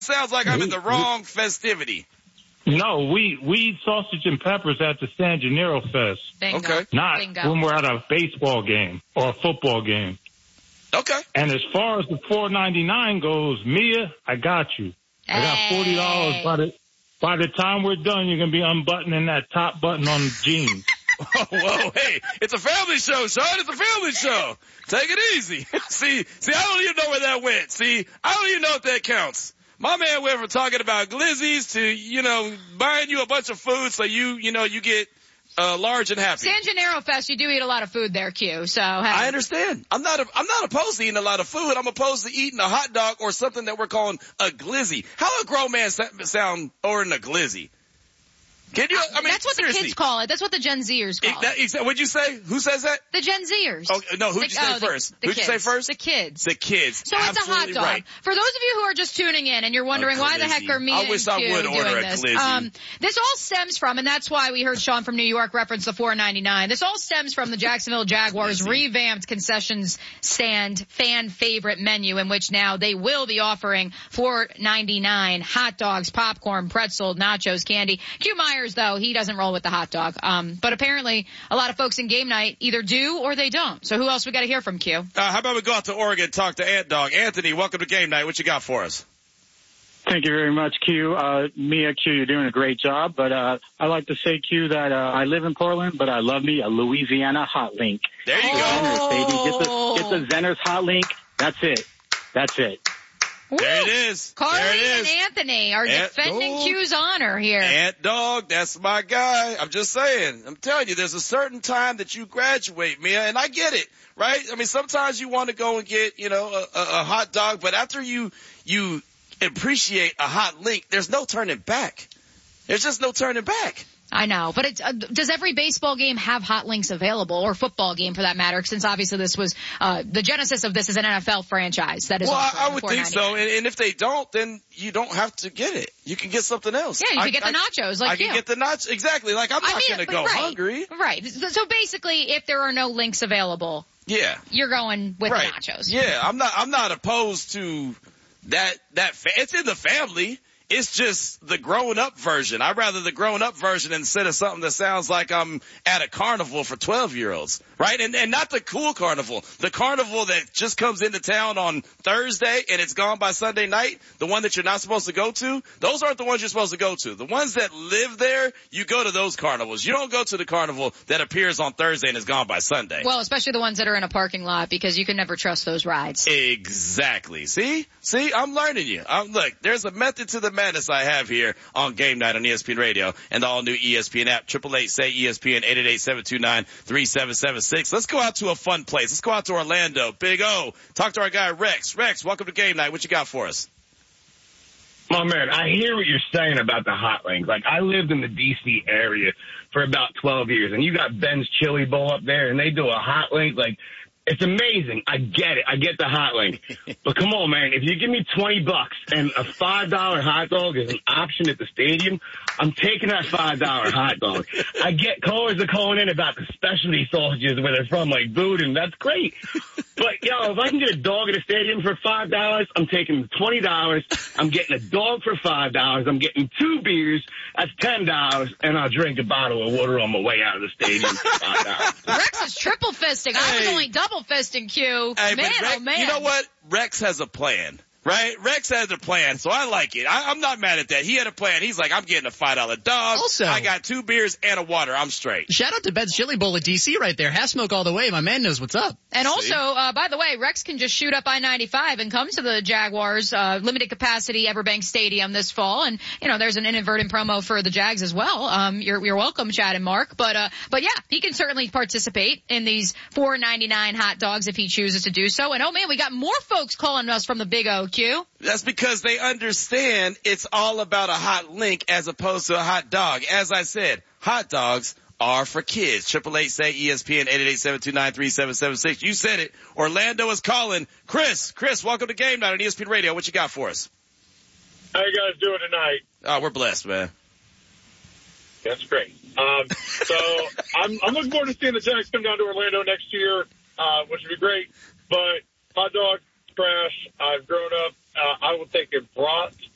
sounds like I'm in the wrong festivity. No, we eat sausage and peppers at the San Gennaro Fest. Bingo. Okay. Not Bingo. when we're at a baseball game or a football game. Okay. And as far as the $4.99 goes, Mia, I got you. I got $40 by the time we're done, you're going to be unbuttoning that top button on the jeans. Whoa, hey, it's a family show, Sean. It's a family show. Take it easy. See, I don't even know where that went. See, I don't even know if that counts. My man went from talking about glizzies to, buying you a bunch of food so you get large and happy. San Gennaro Fest, you do eat a lot of food there, Q. So I understand. I'm not opposed to eating a lot of food. I'm opposed to eating a hot dog or something that we're calling a glizzy. How a grown man sound ordering a glizzy? Can you? I mean, that's what seriously. the kids call it. That's what the Gen Zers call it. What'd you say? Who says that? The Gen Zers. Oh, no, who'd you say first? Who'd you say first? The kids. The kids. So it's a hot dog. Right. For those of you who are just tuning in and you're wondering why the heck are me and Q doing this, this all stems from, and that's why we heard Sean from New York reference the $4.99. This all stems from the Jacksonville Jaguars' revamped concessions stand fan favorite menu, in which now they will be offering $4.99 hot dogs, popcorn, pretzel, nachos, candy. Q Myers, though, he doesn't roll with the hot dog. But apparently a lot of folks in game night either do or they don't. So who else we got to hear from, Q? How about we go out to Oregon and talk to Ant Dog. Anthony, welcome to game night. What you got for us? Thank you very much, Q. Mia, Q, you're doing a great job. But I like to say, Q, that I live in Portland, but I love me a Louisiana hot link. There you go. Zenner's, baby. Get the Zenner's hot link. That's it. There it is. Carly and Anthony are defending Q's honor here. Ant Dog, that's my guy. I'm just saying. I'm telling you, there's a certain time that you graduate, Mia, and I get it, right? I mean, sometimes you want to go and get, a hot dog, but after you appreciate a hot link, there's no turning back. There's just no turning back. I know, but does every baseball game have hot links available, or football game for that matter? Since obviously this was the genesis of this is an NFL franchise that is. Well, I would think so, and if they don't, then you don't have to get it. You can get something else. Yeah, you can get the nachos. I can get the nachos exactly. Like I'm not going to go hungry. Right. So basically, if there are no links available, you're going with the nachos. Yeah, I'm not opposed to that. It's in the family. It's just the grown-up version. I'd rather the grown-up version instead of something that sounds like I'm at a carnival for 12-year-olds, right? And not the cool carnival. The carnival that just comes into town on Thursday and it's gone by Sunday night, the one that you're not supposed to go to, those aren't the ones you're supposed to go to. The ones that live there, you go to those carnivals. You don't go to the carnival that appears on Thursday and is gone by Sunday. Well, especially the ones that are in a parking lot, because you can never trust those rides. Exactly. See, I'm learning you. Look, there's a method to the madness I have here on Game Night on ESPN Radio and the all-new ESPN app, 888-SAY-ESPN, 888-729-3776. Let's go out to a fun place. Let's go out to Orlando. Big O. Talk to our guy, Rex. Rex, welcome to Game Night. What you got for us? Oh, man, I hear what you're saying about the hot links. Like, I lived in the D.C. area for about 12 years, and you got Ben's Chili Bowl up there, and they do a hot link. Like, it's amazing. I get it. I get the hot link. But come on, man. If you give me $20 and a $5 hot dog is an option at the stadium, I'm taking that $5 hot dog. I get callers are calling in about the specialty sausages where they're from, like Boudin. That's great. But, if I can get a dog at a stadium for $5, I'm taking $20. I'm getting a dog for $5. I'm getting 2 beers. That's $10. And I'll drink a bottle of water on my way out of the stadium for $5. Rex is triple fisting. I was only double fisting, Q. Hey, man, Rex, oh, man. You know what? Rex has a plan. Right? Rex has a plan, so I like it. I'm not mad at that. He had a plan. He's like, I'm getting a $5 dog. Also, I got 2 beers and a water. I'm straight. Shout out to Ben's Chili Bowl at DC right there. Half smoke all the way. My man knows what's up. And also, by the way, Rex can just shoot up I-95 and come to the Jaguars limited capacity Everbank Stadium this fall. And, there's an inadvertent promo for the Jags as well. You're welcome, Chad and Mark. But yeah, he can certainly participate in these $4.99 hot dogs if he chooses to do so. And, oh, man, we got more folks calling us from the Big O, Q. That's because they understand it's all about a hot link as opposed to a hot dog. As I said, hot dogs are for kids. 888-SAY-ESPN, 888-729-3776. You said it. Orlando is calling. Chris, welcome to Game Night on ESPN Radio. What you got for us? How you guys doing tonight? Oh, we're blessed, man. That's great. So I'm looking forward to seeing the Jags come down to Orlando next year, which would be great. But hot dog, trash. I've grown up. I will take a brat